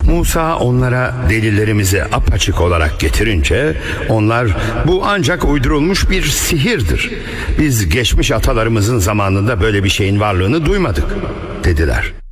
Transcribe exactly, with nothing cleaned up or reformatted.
Musa onlara delillerimizi apaçık olarak getirince onlar bu ancak uydurulmuş bir sihirdir. Biz geçmiş atalarımızın zamanında böyle bir şeyin varlığını duymadık dediler.